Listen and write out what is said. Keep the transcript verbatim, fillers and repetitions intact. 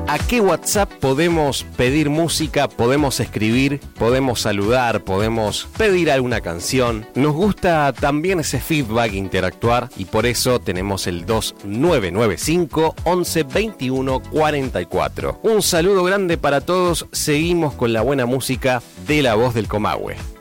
¿A qué WhatsApp podemos pedir música, podemos escribir, podemos saludar, podemos pedir alguna canción? Nos gusta también ese feedback, interactuar, y por eso tenemos el dos nueve nueve cinco, once, veintiuno, cuarenta y cuatro. Un saludo grande para todos, seguimos con la buena música de La Voz del Comahue.